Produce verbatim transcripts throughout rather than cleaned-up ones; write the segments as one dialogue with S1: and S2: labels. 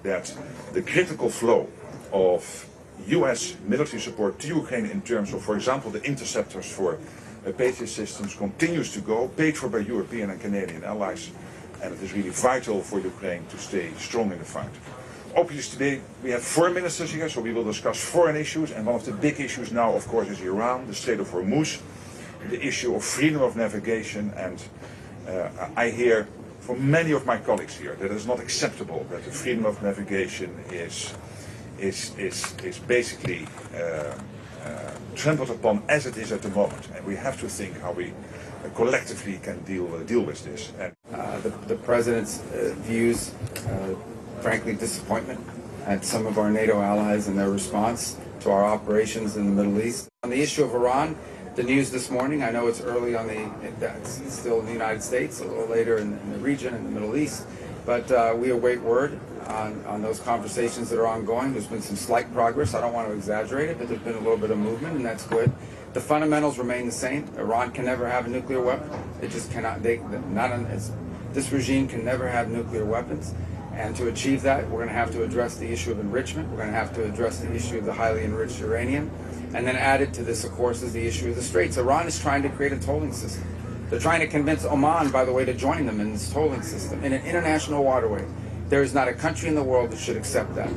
S1: that the critical flow of U S military support to Ukraine in terms of, for example, the interceptors for uh, Patriot systems continues to go, paid for by European and Canadian allies, and it is really vital for Ukraine to stay strong in the fight. Obviously today we have four ministers here, so we will discuss foreign issues, and one of the big issues now, of course, is Iran, the Strait of Hormuz, the issue of freedom of navigation, and uh, I hear from many of my colleagues here that it is not acceptable that the freedom of navigation is is is, is basically uh, uh, trampled upon as it is at the moment, and we have to think how we uh, collectively can deal uh, deal with this. And
S2: uh, the, the president's uh, views, uh, frankly, disappointment at some of our NATO allies and their response to our operations in the Middle East. On the issue of Iran, the news this morning, I know it's early on the, it's still in the United States, a little later in, in the region, in the Middle East, but uh, we await word on, on those conversations that are ongoing. There's been some slight progress. I don't want to exaggerate it, but there's been a little bit of movement, and that's good. The fundamentals remain the same. Iran can never have a nuclear weapon. It just cannot, they, not on, it's, this regime can never have nuclear weapons. And to achieve that, we're going to have to address the issue of enrichment. We're going to have to address the issue of the highly enriched uranium. And then added to this, of course, is the issue of the Straits. Iran is trying to create a tolling system. They're trying to convince Oman, by the way, to join them in this tolling system in an international waterway. There is not a country in the world that should accept that.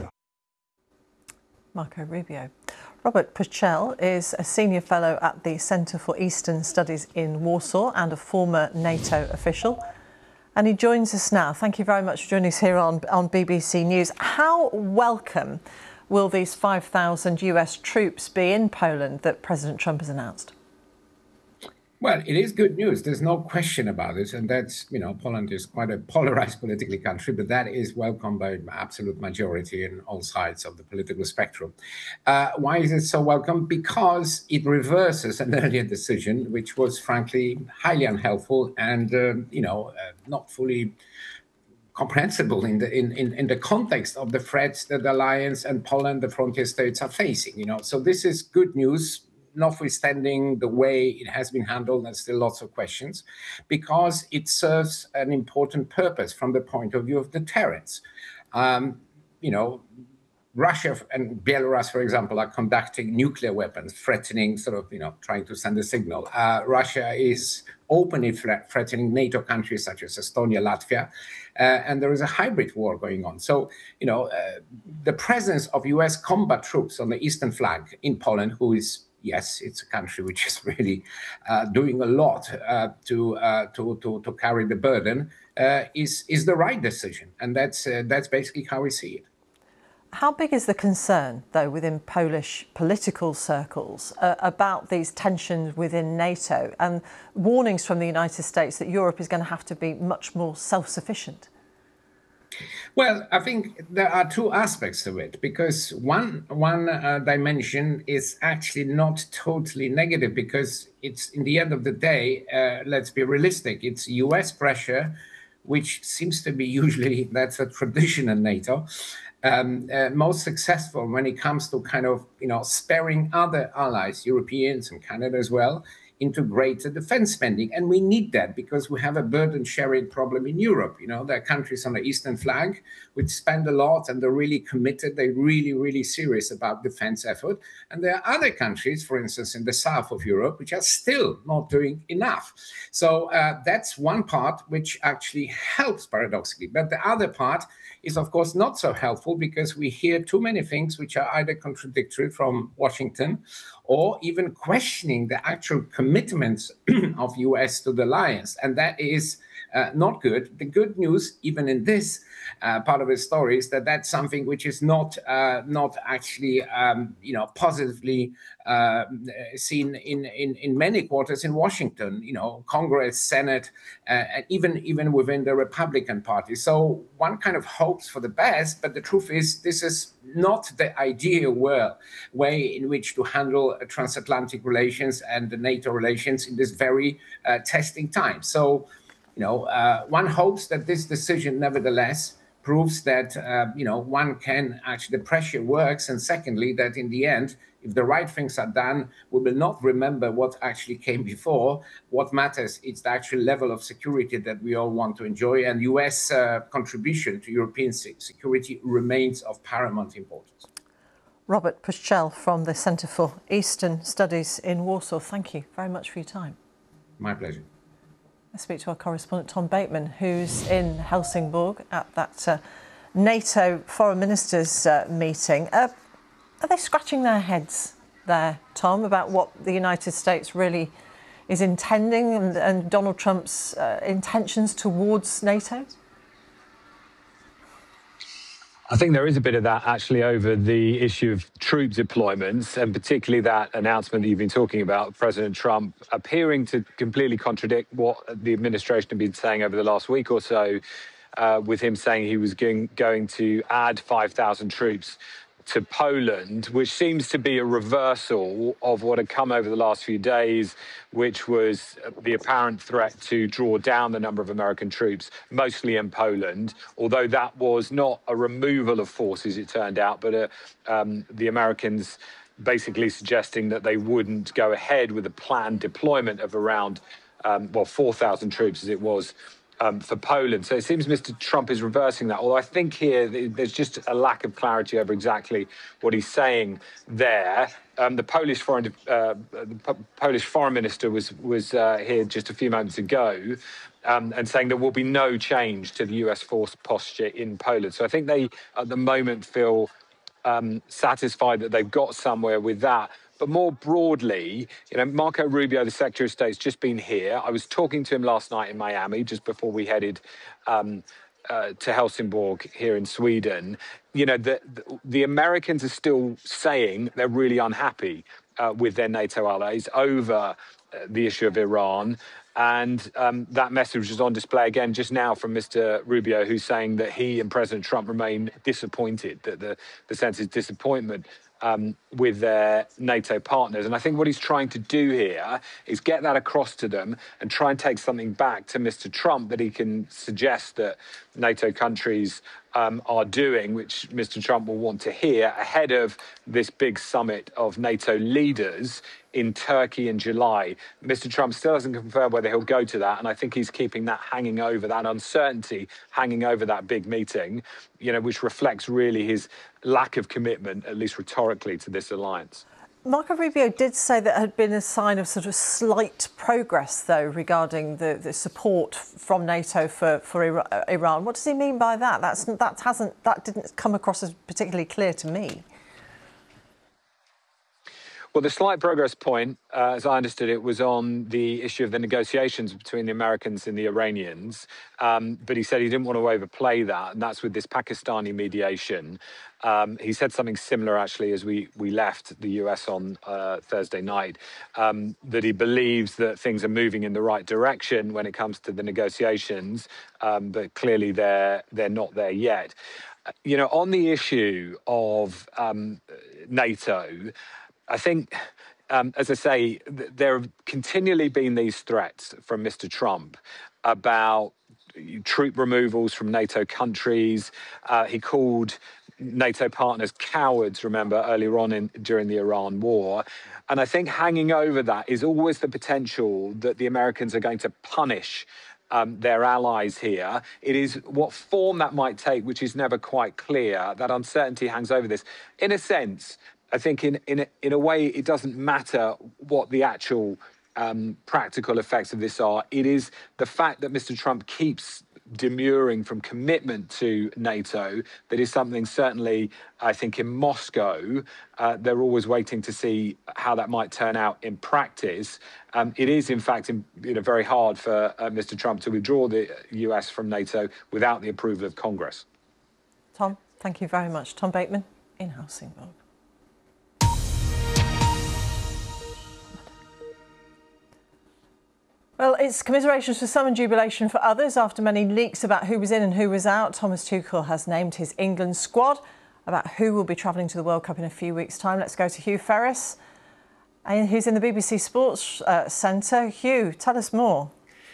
S3: Marco Rubio. Robert Purcell is a senior fellow at the Centre for Eastern Studies in Warsaw and a former NATO official. And he joins us now. Thank you very much for joining us here on, on B B C News. How welcome will these five thousand U S troops be in Poland that President Trump has announced?
S4: Well, it is good news. There's no question about it. And that's, you know, Poland is quite a polarized politically country, but that is welcomed by an absolute majority in all sides of the political spectrum. Uh, why is it so welcome? Because it reverses an earlier decision, which was frankly highly unhelpful and, uh, you know, uh, not fully comprehensible in the in, in in the context of the threats that the alliance and Poland, the frontier states, are facing. You know, so this is good news, notwithstanding the way it has been handled, and still lots of questions, because it serves an important purpose from the point of view of deterrence. Um, you know, Russia and Belarus, for example, are conducting nuclear weapons, threatening, sort of, you know, trying to send a signal. Uh, Russia is openly threatening NATO countries such as Estonia, Latvia, uh, and there is a hybrid war going on. So, you know, uh, the presence of U S combat troops on the eastern flank in Poland, who is, yes, it's a country which is really uh, doing a lot uh, to, uh, to to to carry the burden, uh, is is the right decision, and that's uh, that's basically how we see it.
S3: How big is the concern, though, within Polish political circles uh, about these tensions within NATO and warnings from the United States that Europe is going to have to be much more self-sufficient?
S4: Well, I think there are two aspects to it, because one one uh, dimension is actually not totally negative, because it's, in the end of the day, uh, let's be realistic, it's U S pressure, which seems to be usually, that's a tradition in NATO, um, uh, most successful when it comes to kind of, you know, sparing other allies, Europeans and Canada as well, into greater defense spending. And we need that because we have a burden sharing problem in Europe. You know, there are countries on the eastern flank which spend a lot and they're really committed. They're really, really serious about defense effort. And there are other countries, for instance, in the south of Europe, which are still not doing enough. So uh, that's one part which actually helps, paradoxically. But the other part is, of course, not so helpful, because we hear too many things which are either contradictory from Washington or even questioning the actual commitments of U S to the alliance. And that is uh, not good. The good news, even in this uh, part of the story, is that that's something which is not uh, not actually um, you know, positively uh, seen in, in in many quarters in Washington. You know, Congress, Senate, uh, and even even within the Republican Party. So one kind of hopes for the best, but the truth is this is not the ideal world, way in which to handle uh, transatlantic relations and the NATO relations in this very uh, testing time. So, you know, uh, one hopes that this decision, nevertheless, proves that, uh, you know, one can actually, the pressure works. And secondly, that in the end, if the right things are done, we will not remember what actually came before. What matters is the actual level of security that we all want to enjoy. And U S uh, contribution to European security remains of paramount importance.
S3: Robert Puschel from the Centre for Eastern Studies in Warsaw. Thank you very much for your time.
S4: My pleasure.
S3: I speak to our correspondent Tom Bateman, who's in Helsingborg at that uh, NATO foreign ministers uh, meeting. Uh, are they scratching their heads there, Tom, about what the United States really is intending and, and Donald Trump's uh, intentions towards NATO?
S5: I think there is a bit of that actually over the issue of troop deployments, and particularly that announcement that you've been talking about, President Trump appearing to completely contradict what the administration had been saying over the last week or so, uh, with him saying he was going, going to add five thousand troops to Poland, which seems to be a reversal of what had come over the last few days, which was the apparent threat to draw down the number of American troops, mostly in Poland, although that was not a removal of forces, it turned out, but a, um, the Americans basically suggesting that they wouldn't go ahead with a planned deployment of around, um, well, four thousand troops as it was Um, for Poland. So it seems Mister Trump is reversing that, although I think here there's just a lack of clarity over exactly what he's saying there. Um, the Polish foreign uh, the P Polish foreign minister was was uh, here just a few moments ago um, and saying there will be no change to the U S force posture in Poland. So I think they at the moment feel um, satisfied that they've got somewhere with that. But more broadly, you know, Marco Rubio, the Secretary of State's just been here. I was talking to him last night in Miami, just before we headed um, uh, to Helsingborg here in Sweden. You know, the, the, the Americans are still saying they're really unhappy uh, with their NATO allies over uh, the issue of Iran. And um, that message is on display again just now from Mister Rubio, who's saying that he and President Trump remain disappointed, that the, the sense is disappointment Um, with their NATO partners. And I think what he's trying to do here is get that across to them and try and take something back to Mister Trump that he can suggest that NATO countries um, are doing, which Mister Trump will want to hear ahead of this big summit of NATO leaders in Turkey in July. Mister Trump still hasn't confirmed whether he'll go to that, and I think he's keeping that hanging over, that uncertainty hanging over that big meeting, you know, which reflects really his lack of commitment, at least rhetorically, to this alliance.
S3: Marco Rubio did say that had been a sign of sort of slight progress, though, regarding the, the support from NATO for, for Iran. What does he mean by that? That's, that, hasn't, that didn't come across as particularly clear to me.
S5: Well, the slight progress point, uh, as I understood it, was on the issue of the negotiations between the Americans and the Iranians. Um, but he said he didn't want to overplay that, and that's with this Pakistani mediation. Um, he said something similar, actually, as we, we left the U S on uh, Thursday night, um, that he believes that things are moving in the right direction when it comes to the negotiations, um, but clearly they're, they're not there yet. You know, on the issue of um, NATO, I think, um, as I say, th there have continually been these threats from Mister Trump about troop removals from NATO countries. Uh, he called NATO partners cowards, remember, earlier on in, during the Iran war. And I think hanging over that is always the potential that the Americans are going to punish Um, their allies here. It is what form that might take, which is never quite clear. That uncertainty hangs over this. In a sense, I think in, in, a, in a way, it doesn't matter what the actual um, practical effects of this are. It is the fact that Mister Trump keeps demurring from commitment to NATO that is something certainly, I think, in Moscow, uh, they're always waiting to see how that might turn out in practice. Um, it is, in fact, in, you know, very hard for uh, Mister Trump to withdraw the U S from NATO without the approval of Congress.
S3: Tom, thank you very much. Tom Bateman in Helsingborg. Well, it's commiserations for some and jubilation for others after many leaks about who was in and who was out. Thomas Tuchel has named his England squad. About who will be travelling to the World Cup in a few weeks' time, let's go to Hugh Ferris, who's in the B B C Sports uh, Centre. Hugh, tell us more.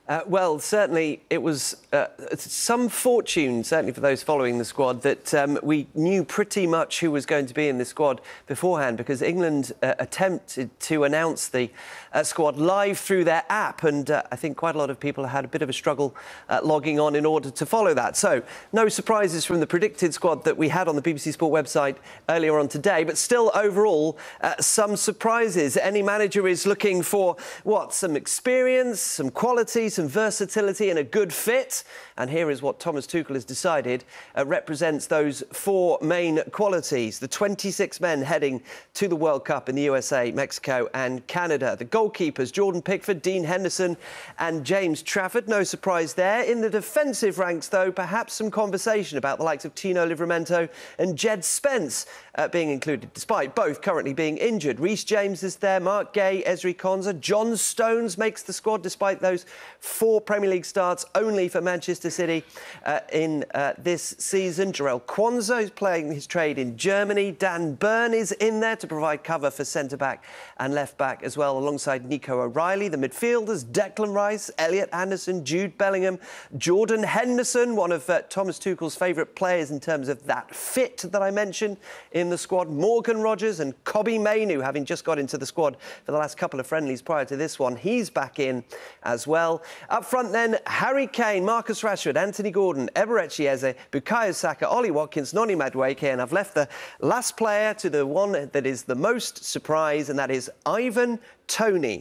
S6: Uh, well, certainly it was uh, some fortune, certainly for those following the squad, that um, we knew pretty much who was going to be in the squad beforehand, because England uh, attempted to announce the uh, squad live through their app, and uh, I think quite a lot of people had a bit of a struggle uh, logging on in order to follow that. So no surprises from the predicted squad that we had on the B B C Sport website earlier on today, but still overall uh, some surprises. Any manager is looking for, what, some experience, some quality, some versatility and a good fit. And here is what Thomas Tuchel has decided uh, represents those four main qualities. The twenty-six men heading to the World Cup in the U S A, Mexico and Canada. The goalkeepers, Jordan Pickford, Dean Henderson and James Trafford. No surprise there. In the defensive ranks, though, perhaps some conversation about the likes of Tino Livramento and Jed Spence uh, being included, despite both currently being injured. Reece James is there, Mark Gay, Ezri Konsa. John Stones makes the squad despite those four Premier League starts only for Manchester City uh, in uh, this season. Jarell Quansah is playing his trade in Germany. Dan Burn is in there to provide cover for centre-back and left-back as well, alongside Nico O'Reilly. The midfielders, Declan Rice, Elliot Anderson, Jude Bellingham, Jordan Henderson, one of uh, Thomas Tuchel's favourite players in terms of that fit that I mentioned in the squad. Morgan Rogers and Kobbie Mainoo, having just got into the squad for the last couple of friendlies prior to this one. He's back in as well. Up front then, Harry Kane, Marcus Rashford, Anthony Gordon, Eberechi Eze, Bukayo Saka, Ollie Watkins, Noni Madueke, and I've left the last player to the one that is the most surprise, and that is Ivan Toney.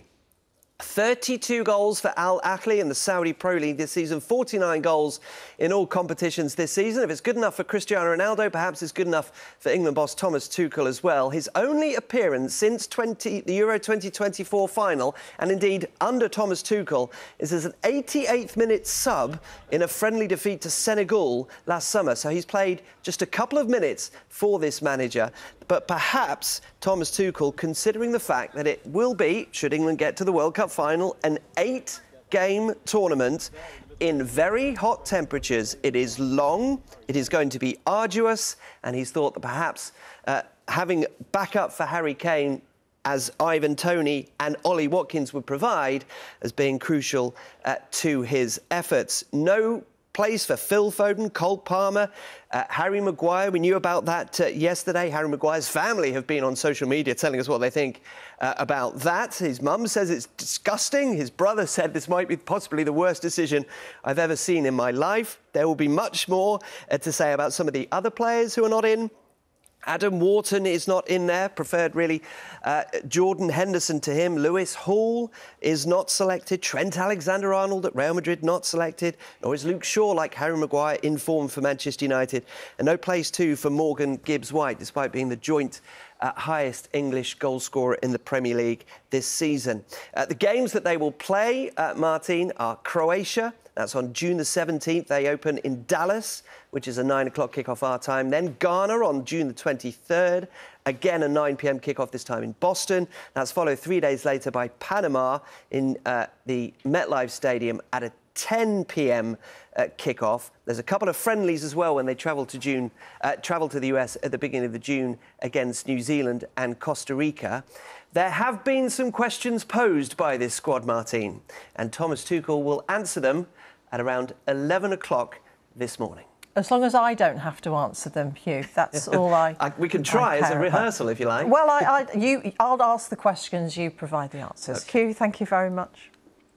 S6: thirty-two goals for Al Ahly in the Saudi Pro League this season, forty-nine goals in all competitions this season. If it's good enough for Cristiano Ronaldo, perhaps it's good enough for England boss Thomas Tuchel as well. His only appearance since twenty, the Euro twenty twenty-four final, and indeed under Thomas Tuchel, is as an eighty-eighth minute sub in a friendly defeat to Senegal last summer. So he's played just a couple of minutes for this manager. But perhaps Thomas Tuchel, considering the fact that it will be, should England get to the World Cup final, an eight-game tournament in very hot temperatures. It is long, it is going to be arduous, and he's thought that perhaps uh, having backup for Harry Kane, as Ivan Toney and Ollie Watkins would provide, as being crucial uh, to his efforts. No place for Phil Foden, Cole Palmer, uh, Harry Maguire. We knew about that uh, yesterday. Harry Maguire's family have been on social media telling us what they think uh, about that. His mum says it's disgusting. His brother said this might be possibly the worst decision I've ever seen in my life. There will be much more uh, to say about some of the other players who are not in. Adam Wharton is not in there, preferred really uh, Jordan Henderson to him. Lewis Hall is not selected. Trent Alexander-Arnold at Real Madrid not selected. Nor is Luke Shaw, like Harry Maguire, in form for Manchester United. And no place too for Morgan Gibbs-White, despite being the joint Uh, highest English goal scorer in the Premier League this season. Uh, the games that they will play, uh, Martin, are Croatia. That's on June the seventeenth. They open in Dallas, which is a nine o'clock kickoff our time. Then Ghana on June the twenty-third. Again, a nine p m kickoff, this time in Boston. That's followed three days later by Panama in uh, the MetLife Stadium at a ten p m uh, kickoff. There's a couple of friendlies as well when they travel to June, uh, travel to the U S at the beginning of the June against New Zealand and Costa Rica. There have been some questions posed by this squad, Martin, and Thomas Tuchel will answer them at around eleven o'clock this morning.
S3: As long as I don't have to answer them, Hugh, that's all I.
S6: I we can try as a rehearsal
S3: about.
S6: if you like.
S3: Well, I, I, you, I'll ask the questions, you provide the answers.
S6: Okay.
S3: Hugh, thank you very much.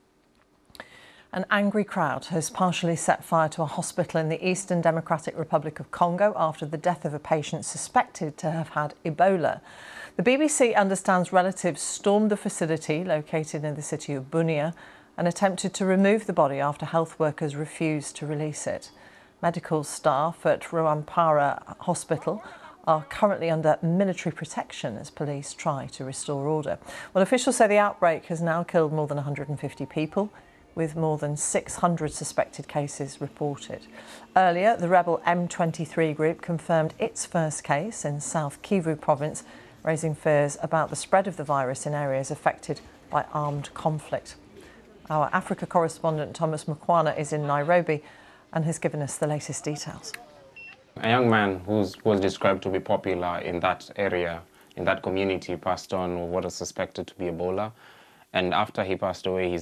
S3: An angry crowd has partially set fire to a hospital in the Eastern Democratic Republic of Congo after the death of a patient suspected to have had Ebola. The B B C understands relatives stormed the facility located in the city of Bunia and attempted to remove the body after health workers refused to release it. Medical staff at Rwampara Hospital are currently under military protection as police try to restore order. Well, officials say the outbreak has now killed more than one hundred fifty people, with more than six hundred suspected cases reported. Earlier, the rebel M twenty-three group confirmed its first case in South Kivu province, raising fears about the spread of the virus in areas affected by armed conflict. Our Africa correspondent Thomas Mukwana is in Nairobi and has given us the latest details.
S7: A young man who was described to be popular in that area, in that community, passed on what was suspected to be Ebola. And after he passed away, his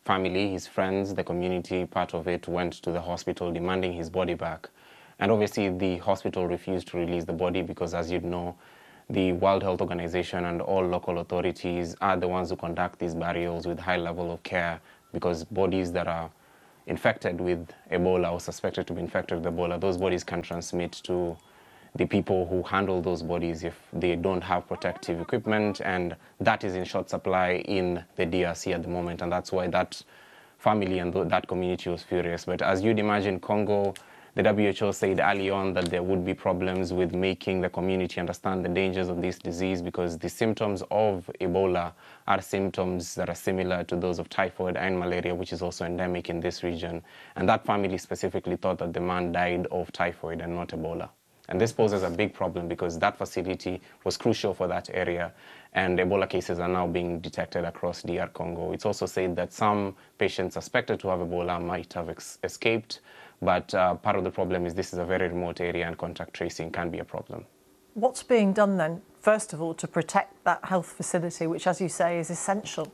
S7: family, his friends, the community part of it went to the hospital demanding his body back. And obviously the hospital refused to release the body because, as you'd know, the World Health Organization and all local authorities are the ones who conduct these burials with high level of care, because bodies that are infected with Ebola or suspected to be infected with Ebola, those bodies can transmit to the people who handle those bodies if they don't have protective equipment, and that is in short supply in the D R C at the moment, and that's why that family and that community was furious. But as you'd imagine, Congo, the W H O said early on that there would be problems with making the community understand the dangers of this disease, because the symptoms of Ebola are symptoms that are similar to those of typhoid and malaria, which is also endemic in this region. And that family specifically thought that the man died of typhoid and not Ebola. And this poses a big problem because that facility was crucial for that area, and Ebola cases are now being detected across D R Congo. It's also said that some patients suspected to have Ebola might have ex escaped, but uh, part of the problem is this is a very remote area and contact tracing can be a problem.
S3: What's being done then, first of all, to protect that health facility, which, as you say, is essential?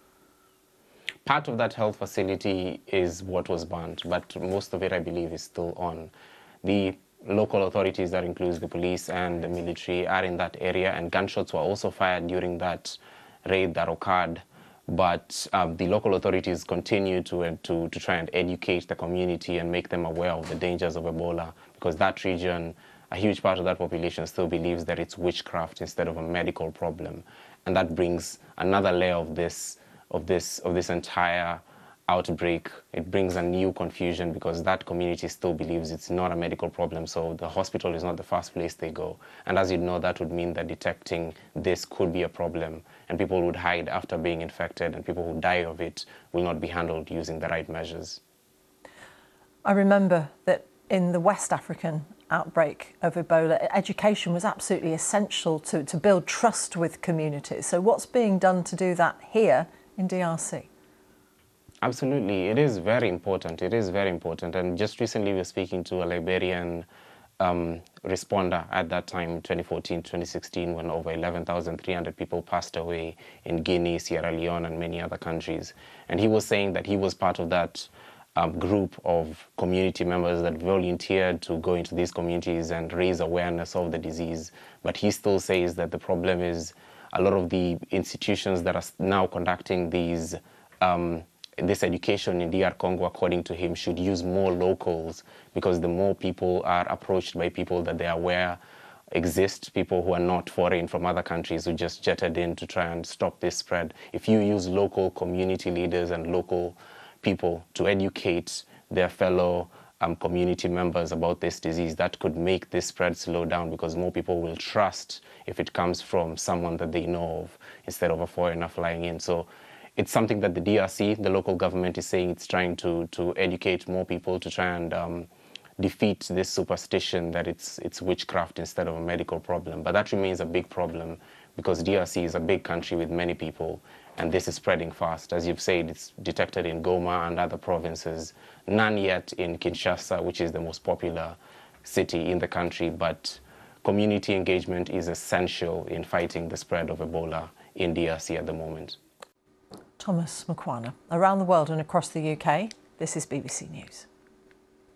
S7: Part of that health facility is what was banned, but most of it, I believe, is still on. The local authorities, that includes the police and the military, are in that area, and gunshots were also fired during that raid that occurred. But um, the local authorities continue to, uh, to, to try and educate the community and make them aware of the dangers of Ebola, because that region, a huge part of that population still believes that it's witchcraft instead of a medical problem. And that brings another layer of this, of this, of this entire outbreak. It brings a new confusion because that community still believes it's not a medical problem, so the hospital is not the first place they go. And as you know, that would mean that detecting this could be a problem, and people would hide after being infected, and people who die of it will not be handled using the right measures.
S3: I remember that in the West African outbreak of Ebola, education was absolutely essential to, to build trust with communities. So what's being done to do that here in D R C?
S7: Absolutely, it is very important. It is very important. And just recently we were speaking to a Liberian um, responder at that time, twenty fourteen, twenty sixteen, when over eleven thousand three hundred people passed away in Guinea, Sierra Leone, and many other countries. And he was saying that he was part of that um, group of community members that volunteered to go into these communities and raise awareness of the disease. But he still says that the problem is a lot of the institutions that are now conducting these um, this education in D R Congo, according to him, should use more locals, because the more people are approached by people that they are aware exist, people who are not foreign from other countries who just jetted in to try and stop this spread. If you use local community leaders and local people to educate their fellow um, community members about this disease, that could make this spread slow down, because more people will trust if it comes from someone that they know of instead of a foreigner flying in. So it's something that the D R C, the local government, is saying it's trying to, to educate more people to try and um, defeat this superstition that it's, it's witchcraft instead of a medical problem. But that remains a big problem, because D R C is a big country with many people, and this is spreading fast. As you've said, it's detected in Goma and other provinces, none yet in Kinshasa, which is the most popular city in the country. But community engagement is essential in fighting the spread of Ebola in D R C at the moment.
S3: Thomas Mukwana. Around the world and across the U K, this is B B C News.